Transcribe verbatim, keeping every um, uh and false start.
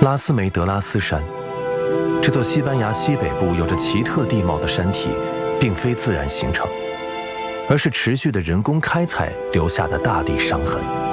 拉斯梅德拉斯山，这座西班牙西北部有着奇特地貌的山体，并非自然形成，而是持续的人工开采留下的大地伤痕。